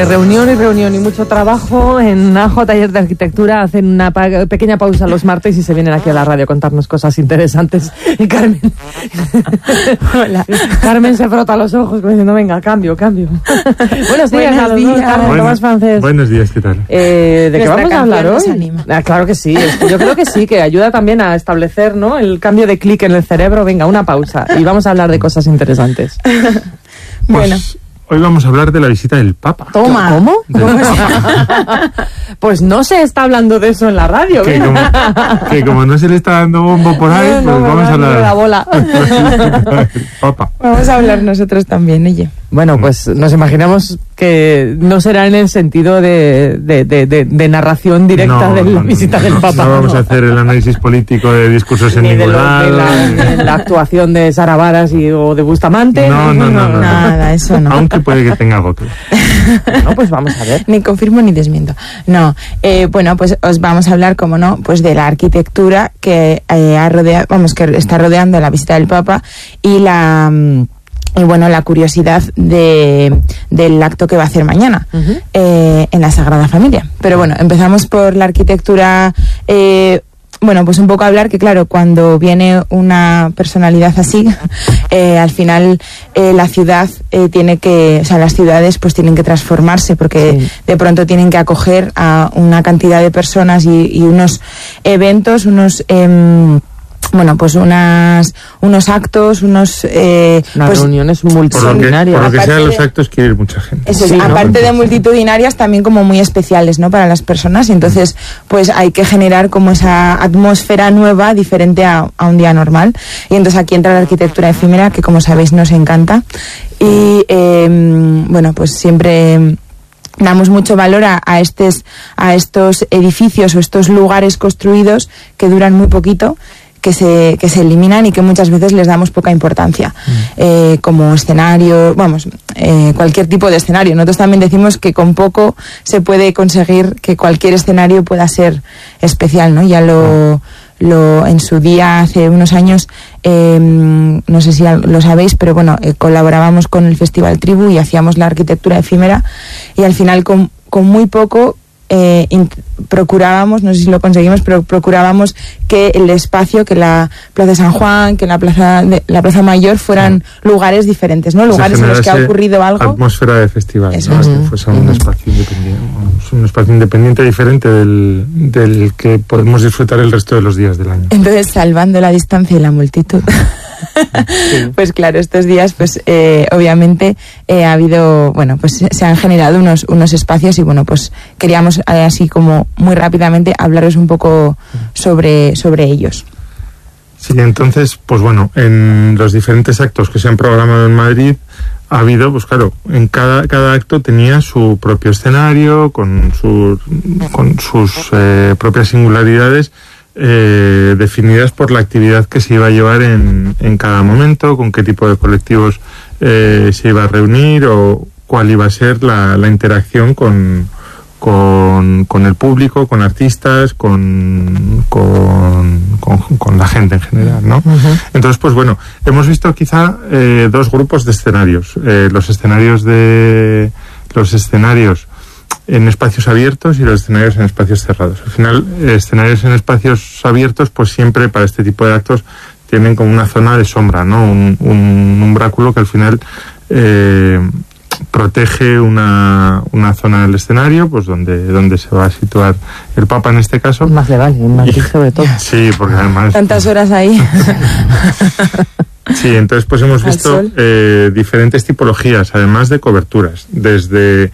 Reunión y mucho trabajo en Ajo Taller de Arquitectura. Hacen una pequeña pausa los martes y se vienen aquí a la radio a contarnos cosas interesantes. Y Carmen, hola. Carmen se frota los ojos diciendo, venga, cambio. Buenos días a los dos, Carmen, Tomás Francés. Buenos días, ¿qué tal? ¿De qué vamos a hablar hoy? Claro que sí, yo creo que sí, que ayuda también a establecer, ¿no?, el cambio de clic en el cerebro. Venga, una pausa y vamos a hablar de cosas interesantes. Bueno. Hoy vamos a hablar de la visita del Papa. Toma. ¿Cómo? Pues no se está hablando de eso en la radio. Que como no se le está dando bombo por ahí, pues vamos a hablar de la bola. Papa. Vamos a hablar nosotros también, oye. Bueno, pues nos imaginamos que no será en el sentido de narración directa de la visita del Papa. No vamos a hacer el análisis político de discursos en ningún lado. De la actuación de Sara Varas o de Bustamante. No. Nada, eso no. Aunque puede que tenga algo que ver. No, pues vamos a ver. Ni confirmo ni desmiento. No, bueno, pues os vamos a hablar, como no, pues de la arquitectura que que está rodeando la visita del Papa y la curiosidad del acto que va a hacer mañana en la Sagrada Familia. Pero bueno, empezamos por la arquitectura. Pues un poco hablar que, claro, cuando viene una personalidad así, al final la ciudad las ciudades pues tienen que transformarse, porque de pronto tienen que acoger a una cantidad de personas y unos eventos, unos actos, unas reuniones multitudinarias. Por lo que sean los actos, quiere ir mucha gente. Eso, aparte de multitudinarias, también como muy especiales, ¿no?, para las personas. Y entonces, pues hay que generar como esa atmósfera nueva, diferente a un día normal. Y entonces aquí entra la arquitectura efímera, que como sabéis nos encanta. Y pues siempre damos mucho valor a estos edificios o estos lugares construidos que duran muy poquito, que se eliminan y que muchas veces les damos poca importancia, como escenario, cualquier tipo de escenario. Nosotros también decimos que con poco se puede conseguir que cualquier escenario pueda ser especial, ¿no? Ya en su día, hace unos años, no sé si lo sabéis, pero colaborábamos con el Festival Tribu y hacíamos la arquitectura efímera, y al final con muy poco procurábamos, no sé si lo conseguimos, pero procurábamos que el espacio, que la Plaza de San Juan, que la Plaza Mayor fueran lugares diferentes, ¿no? Lugares en los que ha ocurrido algo. Atmósfera de festival, eso, ¿no? Que fuese un espacio independiente diferente del que podemos disfrutar el resto de los días del año. Entonces, salvando la distancia y la multitud. Pues claro, estos días obviamente ha habido, se han generado unos espacios y queríamos así como muy rápidamente hablaros un poco sobre ellos. Sí, entonces, en los diferentes actos que se han programado en Madrid ha habido, en cada acto tenía su propio escenario con sus propias singularidades, definidas por la actividad que se iba a llevar en cada momento, con qué tipo de colectivos se iba a reunir o cuál iba a ser la interacción con el público, con artistas, con la gente en general, ¿no? Entonces, hemos visto quizá dos grupos de escenarios. Los escenarios en espacios abiertos y los escenarios en espacios cerrados. Al final, escenarios en espacios abiertos, pues siempre para este tipo de actos tienen como una zona de sombra, ¿no? Un umbráculo que al final protege una zona del escenario, pues donde se va a situar el Papa en este caso. Más le vale, en Madrid sobre todo. Sí, porque además... Tantas horas ahí. Sí, entonces pues hemos visto diferentes tipologías, además de coberturas, desde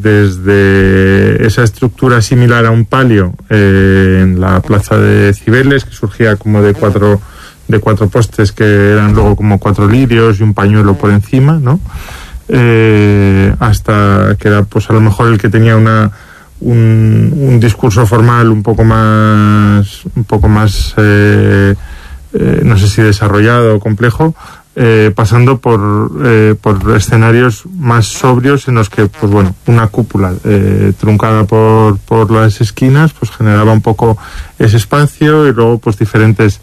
esa estructura similar a un palio en la plaza de Cibeles, que surgía como de cuatro postes que eran luego como 4 lirios y un pañuelo por encima, ¿no? Hasta que era pues a lo mejor el que tenía un discurso formal un poco más no sé si desarrollado o complejo, pasando por escenarios más sobrios en los que una cúpula truncada por las esquinas pues generaba un poco ese espacio, y luego pues diferentes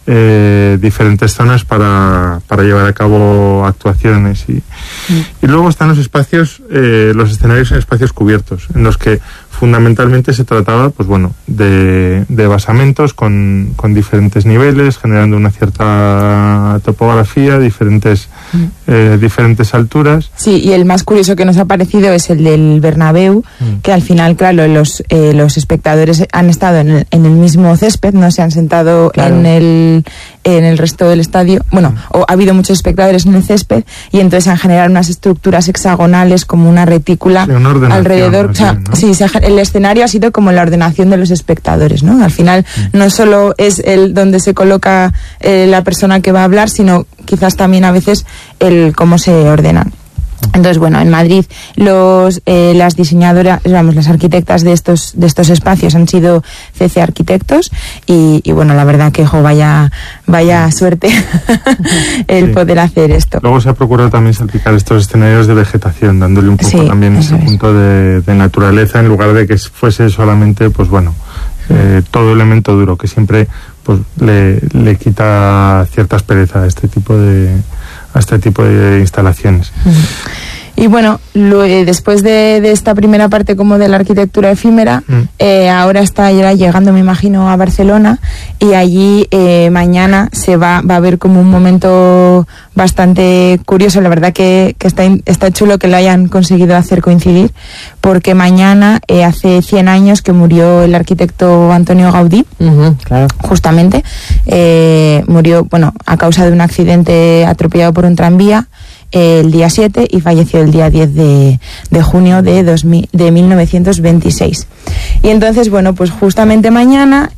diferentes zonas para llevar a cabo actuaciones y luego están los espacios, los escenarios en espacios cubiertos, en los que fundamentalmente se trataba, pues bueno, de basamentos con diferentes niveles, generando una cierta topografía, diferentes alturas. Sí, y el más curioso que nos ha parecido es el del Bernabéu, que al final, claro, los espectadores han estado en el mismo césped, no se han sentado en el resto del estadio. Bueno, o ha habido muchos espectadores en el césped y entonces han generado unas estructuras hexagonales como una retícula alrededor. O sea, ¿no? Sí, el escenario ha sido como la ordenación de los espectadores, ¿no? Al final no solo es el donde se coloca la persona que va a hablar, sino quizás también a veces el cómo se ordenan. Entonces, bueno, en Madrid las diseñadoras, las arquitectas de estos espacios han sido CC Arquitectos y bueno, la verdad que vaya suerte el poder hacer esto. Luego se ha procurado también salpicar estos escenarios de vegetación, dándole un poco también ese punto de naturaleza, en lugar de que fuese solamente, pues bueno, todo elemento duro, que siempre pues le quita cierta aspereza a este tipo de instalaciones. Y bueno, después de esta primera parte como de la arquitectura efímera, ahora está ya llegando, me imagino, a Barcelona, y allí mañana va a haber como un momento bastante curioso. La verdad que está chulo que lo hayan conseguido hacer coincidir, porque mañana hace 100 años que murió el arquitecto Antonio Gaudí, claro. Justamente murió, bueno, a causa de un accidente atropellado por un tranvía el día 7 y falleció el día 10 de junio de 1926. Y entonces, bueno, pues justamente mañana,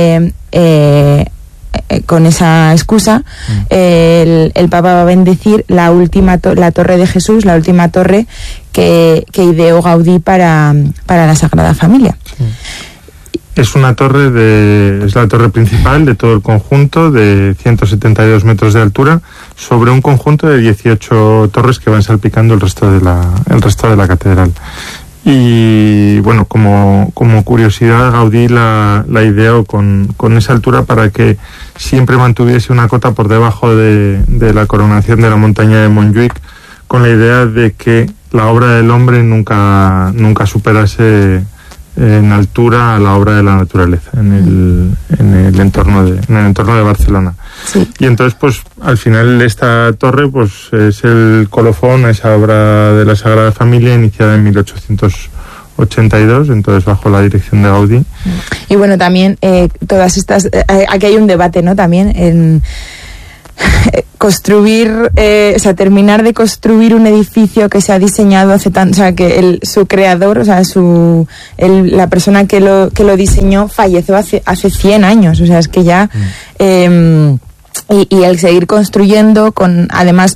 con esa excusa, el Papa va a bendecir la Torre de Jesús, la última torre que ideó Gaudí para la Sagrada Familia. Sí. Es una torre es la torre principal de todo el conjunto, de 172 metros de altura, sobre un conjunto de 18 torres que van salpicando el resto de la catedral. Y bueno, como curiosidad, Gaudí la ideó con esa altura para que siempre mantuviese una cota por debajo de la coronación de la montaña de Montjuïc, con la idea de que la obra del hombre nunca superase en altura a la obra de la naturaleza en el entorno de Barcelona. Sí. Y entonces, pues al final esta torre pues es el colofón a esa obra de la Sagrada Familia iniciada en 1882, entonces bajo la dirección de Gaudí. Y bueno, también todas estas, aquí hay un debate, ¿no? También en construir, terminar de construir un edificio que se ha diseñado hace tanto, o sea, que su creador, o sea, la persona que lo diseñó falleció hace 100 años, o sea, es que ya y el seguir construyendo además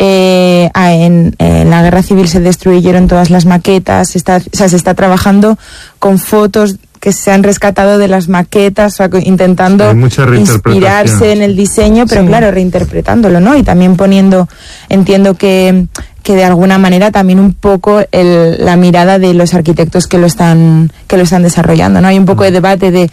en la guerra civil se destruyeron todas las maquetas, se está trabajando con fotos que se han rescatado de las maquetas, o sea, intentando inspirarse en el diseño, pero claro, reinterpretándolo, ¿no? Y también entiendo que de alguna manera también un poco la mirada de los arquitectos que lo están desarrollando, ¿no? Hay un poco de debate de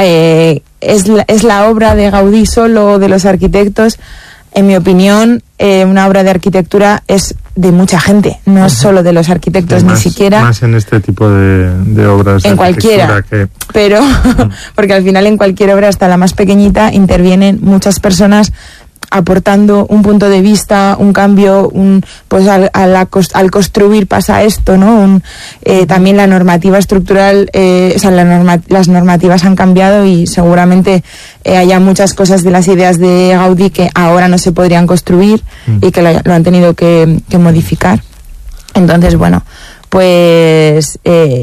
¿es la obra de Gaudí solo o de los arquitectos? En mi opinión, una obra de arquitectura es de mucha gente, no es solo de los arquitectos, ni siquiera. Más en este tipo de obras. En cualquiera, pero porque al final en cualquier obra, hasta la más pequeñita, intervienen muchas personas aportando un punto de vista, un cambio, pues al construir pasa esto, ¿no? También la normativa estructural, las normativas han cambiado y seguramente haya muchas cosas de las ideas de Gaudí que ahora no se podrían construir y que lo han tenido que modificar. Entonces, bueno, pues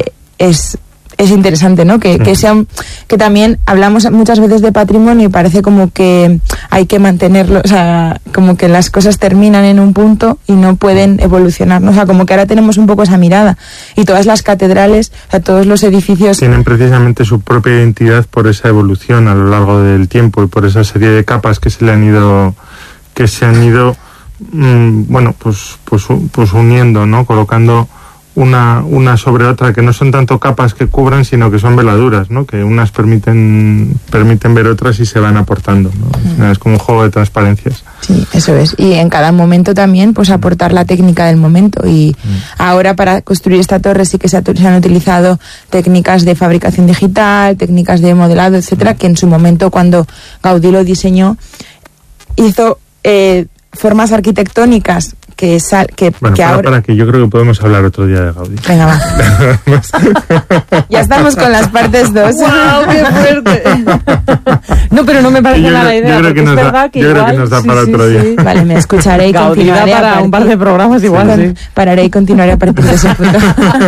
es interesante, ¿no? Que también hablamos muchas veces de patrimonio y parece como que hay que mantenerlo, o sea, como que las cosas terminan en un punto y no pueden evolucionar, ¿no? O sea, como que ahora tenemos un poco esa mirada y todas las catedrales, o sea, todos los edificios tienen precisamente su propia identidad por esa evolución a lo largo del tiempo y por esa serie de capas que se han ido bueno, pues uniendo, ¿no? Colocando una sobre otra, que no son tanto capas que cubran, sino que son veladuras, ¿no? Que unas permiten ver otras y se van aportando, ¿no? Es como un juego de transparencias. Sí, eso es. Y en cada momento también, pues aportar la técnica del momento. Y ahora para construir esta torre sí que se han utilizado técnicas de fabricación digital, técnicas de modelado, etcétera, que en su momento, cuando Gaudí lo diseñó, hizo formas arquitectónicas que ahora... Para que yo creo que podemos hablar otro día de Gaudí. Venga, va. Ya estamos con las partes 2. ¡Wow, qué fuerte! No, pero no me parece mala idea. Yo creo que nos da para otro día. Sí. Vale, me escucharé y continuaré para un par de programas igual, sí. Pararé y continuaré a partir de ese punto.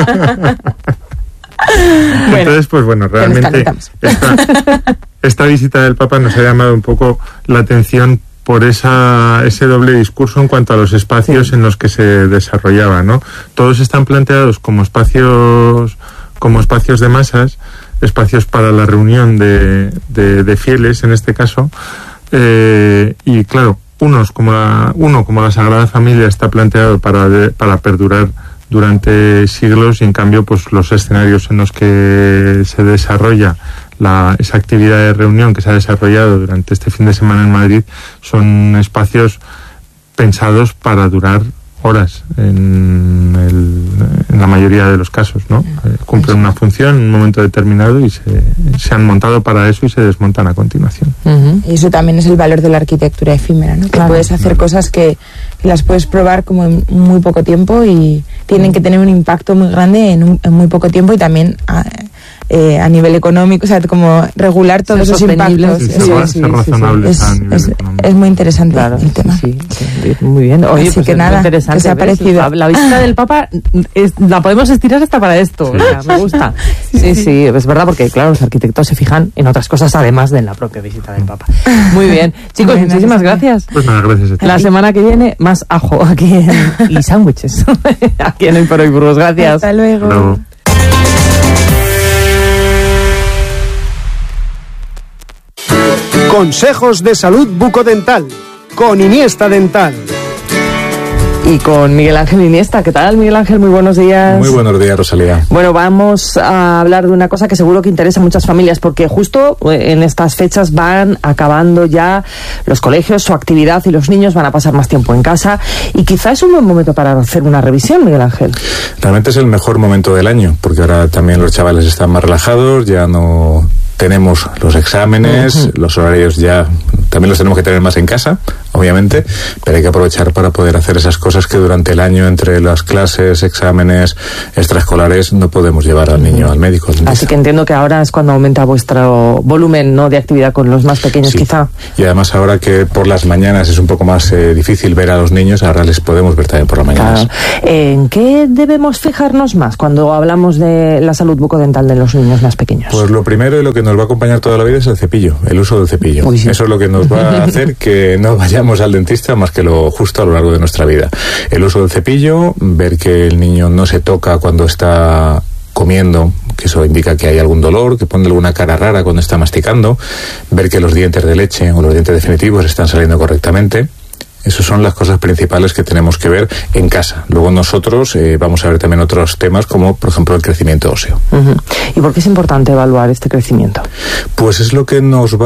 Entonces, pues bueno, realmente esta visita del Papa nos ha llamado un poco la atención por ese doble discurso en cuanto a los espacios en los que se desarrollaba, ¿no? Todos están planteados como espacios de masas, espacios para la reunión de fieles en este caso, y claro, uno como la Sagrada Familia está planteado para perdurar durante siglos, y en cambio pues los escenarios en los que se desarrolla esa actividad de reunión que se ha desarrollado durante este fin de semana en Madrid son espacios pensados para durar horas en la mayoría de los casos, ¿no? Cumplen una función en un momento determinado y se han montado para eso y se desmontan a continuación. Y eso también es el valor de la arquitectura efímera, ¿no? Que puedes hacer cosas que las puedes probar como en muy poco tiempo y tienen que tener un impacto muy grande en muy poco tiempo, y también a nivel económico, o sea, como regular todos esos impactos. Ser razonables a nivel económico. Es muy interesante el tema. Sí, muy bien. Oye, así pues que nada, interesante, que se ha parecido. La visita del Papa la podemos estirar hasta para esto. Sí. O sea, me gusta. Sí, es verdad, porque claro, los arquitectos se fijan en otras cosas además de en la propia visita del Papa. Muy bien. Chicos, muchísimas gracias. Pues nada, gracias a ti. La semana que viene, más ajo aquí y sándwiches aquí en Hoy por Hoy Burgos. Gracias. Hasta luego. Luego. Consejos de salud bucodental con Iniesta Dental. Y con Miguel Ángel Iniesta. ¿Qué tal, Miguel Ángel? Muy buenos días. Muy buenos días, Rosalía. Bueno, vamos a hablar de una cosa que seguro que interesa a muchas familias, porque justo en estas fechas van acabando ya los colegios, su actividad, y los niños van a pasar más tiempo en casa, y quizá es un buen momento para hacer una revisión, Miguel Ángel. Realmente es el mejor momento del año, porque ahora también los chavales están más relajados, ya no tenemos los exámenes, los horarios ya también los tenemos que tener más en casa, obviamente, pero hay que aprovechar para poder hacer esas cosas que durante el año, entre las clases, exámenes extraescolares, no podemos llevar al niño al médico. Así que entiendo que ahora es cuando aumenta vuestro volumen, ¿no?, de actividad con los más pequeños, sí, quizá. Y además ahora que por las mañanas es un poco más difícil ver a los niños, ahora les podemos ver también por las mañanas. Claro. ¿En qué debemos fijarnos más cuando hablamos de la salud bucodental de los niños más pequeños? Pues lo primero y lo que nos va a acompañar toda la vida es el cepillo, el uso del cepillo. Uy, sí. Eso es lo que nos va a hacer que no vayamos al dentista más que lo justo a lo largo de nuestra vida. El uso del cepillo, ver que el niño no se toca cuando está comiendo, que eso indica que hay algún dolor, que pone alguna cara rara cuando está masticando, ver que los dientes de leche o los dientes definitivos están saliendo correctamente. Esas son las cosas principales que tenemos que ver en casa. Luego nosotros vamos a ver también otros temas como, por ejemplo, el crecimiento óseo. ¿Y por qué es importante evaluar este crecimiento? Pues es lo que nos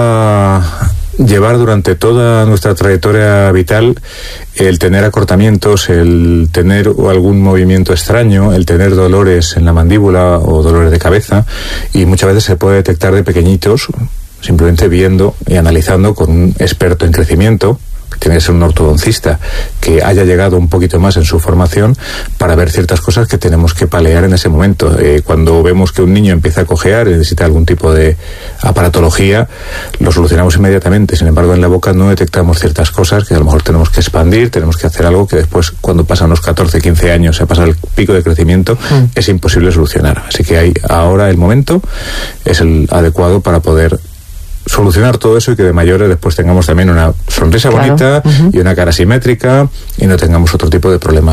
va a llevar durante toda nuestra trayectoria vital, el tener acortamientos, el tener algún movimiento extraño, el tener dolores en la mandíbula o dolores de cabeza, y muchas veces se puede detectar de pequeñitos simplemente viendo y analizando con un experto en crecimiento. Tiene que ser un ortodoncista que haya llegado un poquito más en su formación para ver ciertas cosas que tenemos que paliar en ese momento. Cuando vemos que un niño empieza a cojear y necesita algún tipo de aparatología, lo solucionamos inmediatamente. Sin embargo, en la boca no detectamos ciertas cosas que a lo mejor tenemos que expandir, tenemos que hacer algo que después, cuando pasan los 14, 15 años, se pasa el pico de crecimiento, es imposible solucionar. Así que ahora el momento es el adecuado para poder solucionar todo eso y que de mayores después tengamos también una sonrisa bonita y una cara simétrica y no tengamos otro tipo de problemas.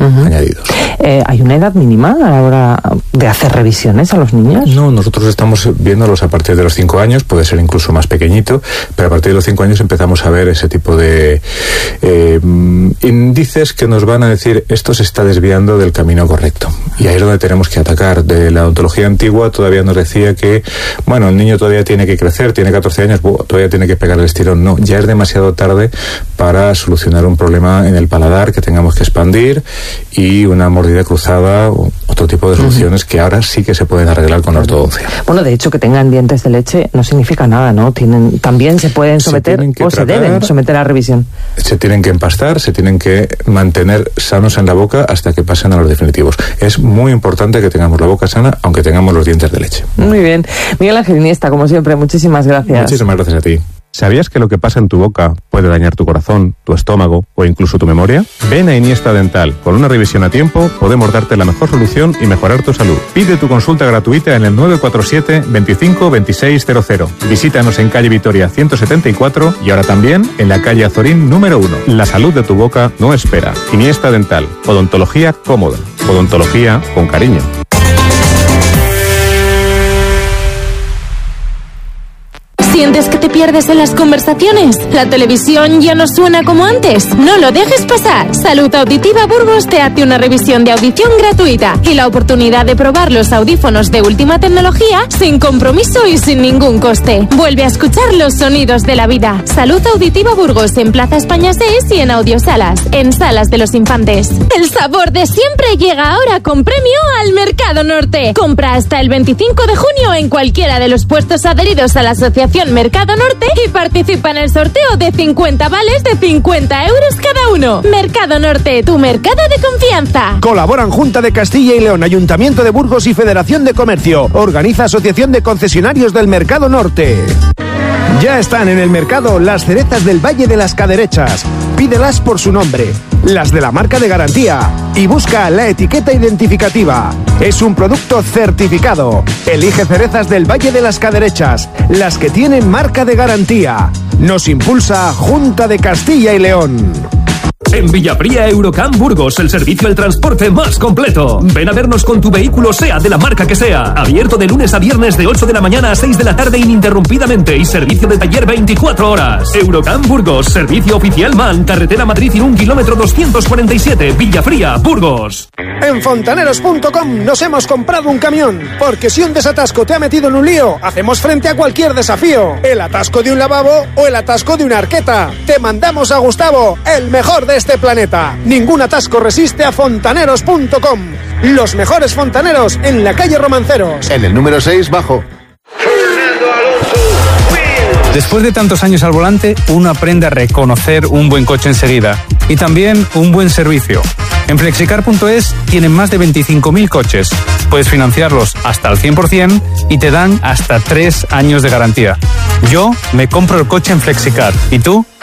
añadidos. ¿Hay una edad mínima a la hora de hacer revisiones a los niños? No, nosotros estamos viéndolos a partir de los 5 años, puede ser incluso más pequeñito, pero a partir de los 5 años empezamos a ver ese tipo de índices que nos van a decir esto se está desviando del camino correcto. Y ahí es donde tenemos que atacar. De la odontología antigua todavía nos decía que, bueno, el niño todavía tiene que crecer, tiene 14 años, todavía tiene que pegar el estirón. No, ya es demasiado tarde para solucionar un problema en el paladar que tengamos que expandir y una mordida cruzada o otro tipo de soluciones que ahora sí que se pueden arreglar con la ortodoncia. Bueno, de hecho, que tengan dientes de leche no significa nada, ¿no? También se pueden someter se deben someter a revisión. Se tienen que empastar, se tienen que mantener sanos en la boca hasta que pasen a los definitivos. Es muy importante que tengamos la boca sana, aunque tengamos los dientes de leche. Muy bien. Miguel Ángel Iniesta, como siempre, muchísimas gracias. Muchísimas gracias a ti. ¿Sabías que lo que pasa en tu boca puede dañar tu corazón, tu estómago o incluso tu memoria? Ven a Iniesta Dental. Con una revisión a tiempo podemos darte la mejor solución y mejorar tu salud. Pide tu consulta gratuita en el 947 25 26 00. Visítanos en calle Vitoria 174 y ahora también en la calle Azorín número 1. La salud de tu boca no espera. Iniesta Dental. Odontología cómoda. Odontología con cariño. ¿Sientes que te pierdes en las conversaciones? ¿La televisión ya no suena como antes? No lo dejes pasar. Salud Auditiva Burgos te hace una revisión de audición gratuita y la oportunidad de probar los audífonos de última tecnología sin compromiso y sin ningún coste. Vuelve a escuchar los sonidos de la vida. Salud Auditiva Burgos en Plaza España 6 y en Audiosalas, en Salas de los Infantes. El sabor de siempre llega ahora con premio al Mercado Norte. Compra hasta el 25 de junio en cualquiera de los puestos adheridos a la asociación Mercado Norte y participa en el sorteo de 50 vales de 50 euros cada uno. Mercado Norte, tu mercado de confianza. Colaboran Junta de Castilla y León, Ayuntamiento de Burgos y Federación de Comercio. Organiza Asociación de Concesionarios del Mercado Norte. Ya están en el mercado las cerezas del Valle de las Caderechas. Pídelas por su nombre, las de la marca de garantía, y busca la etiqueta identificativa. Es un producto certificado. Elige cerezas del Valle de las Caderechas, las que tienen marca de garantía. Nos impulsa Junta de Castilla y León. En Villafría Eurocamp Burgos, el servicio del transporte más completo. Ven a vernos con tu vehículo, sea de la marca que sea. Abierto de lunes a viernes de 8 de la mañana a 6 de la tarde ininterrumpidamente y servicio de taller 24 horas. Eurocamp Burgos, servicio oficial MAN, carretera Madrid-Irún, kilómetro 247, Villafría, Burgos. En fontaneros.com nos hemos comprado un camión, porque si un desatasco te ha metido en un lío, hacemos frente a cualquier desafío. El atasco de un lavabo o el atasco de una arqueta. Te mandamos a Gustavo, el mejor de este planeta. Ningún atasco resiste a fontaneros.com. Los mejores fontaneros en la calle Romanceros. En el número 6 bajo. Después de tantos años al volante, uno aprende a reconocer un buen coche enseguida y también un buen servicio. En Flexicar.es tienen más de 25.000 coches. Puedes financiarlos hasta el 100% y te dan hasta 3 años de garantía. Yo me compro el coche en Flexicar. ¿Y tú?